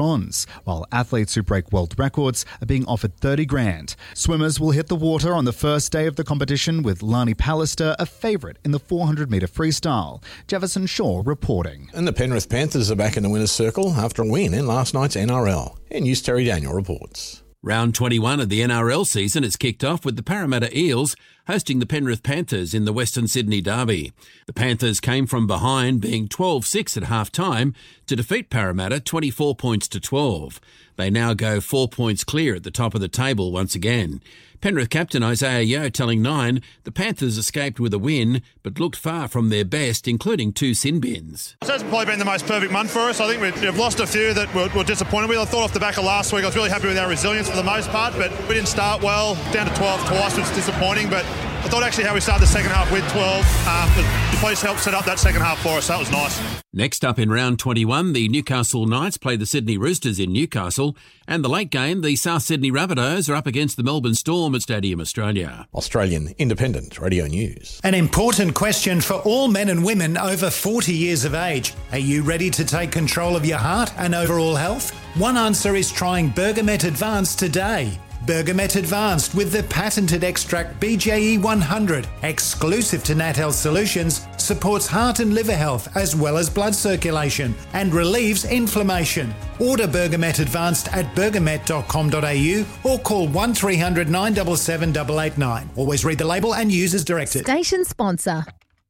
bronze, while athletes who break world records are being offered $30,000. Swimmers will hit the water on the first day of the competition, with Lani Pallister a favourite in the 400-metre freestyle. Jefferson Shaw reporting. And the Penrith Panthers are back in the winner's circle after a win in last night's NRL. News Terry Daniel reports. Round 21 of the NRL season has kicked off with the Parramatta Eels hosting the Penrith Panthers in the Western Sydney Derby. The Panthers came from behind, being 12-6 at half-time, to defeat Parramatta 24 points to 12. They now go 4 points clear at the top of the table once again. Penrith captain Isaiah Yeo telling Nine the Panthers escaped with a win, but looked far from their best, including 2 sin bins. It has probably been the most perfect month for us. I think we've lost a few that we're disappointed with. I thought off the back of last week I was really happy with our resilience for the most part, but we didn't start well. Down to 12 twice, which was disappointing, but I thought actually how we started the second half with 12. The police helped set up that second half for us, so that was nice. Next up in round 21, the Newcastle Knights play the Sydney Roosters in Newcastle, and the late game, the South Sydney Rabbitohs are up against the Melbourne Storm at Stadium Australia. Australian Independent Radio News. An important question for all men and women over 40 years of age. Are you ready to take control of your heart and overall health? One answer is trying Bergamet Advanced today. Bergamet Advanced with the patented extract BJE 100, exclusive to Nat Health Solutions, supports heart and liver health as well as blood circulation and relieves inflammation. Order Bergamet Advanced at bergamet.com.au or call 1300 977 889. Always read the label and use as directed. Station sponsor.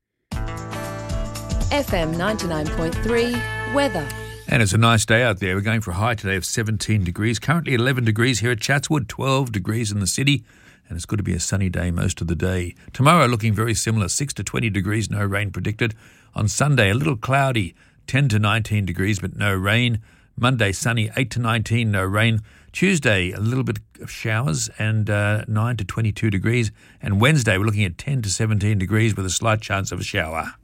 FM 99.3 weather. And it's a nice day out there. We're going for a high today of 17 degrees. Currently 11 degrees here at Chatswood, 12 degrees in the city. And it's going to be a sunny day most of the day. Tomorrow looking very similar, 6 to 20 degrees, no rain predicted. On Sunday, a little cloudy, 10 to 19 degrees, but no rain. Monday, sunny, 8 to 19, no rain. Tuesday, a little bit of showers and 9 to 22 degrees. And Wednesday, we're looking at 10 to 17 degrees with a slight chance of a shower.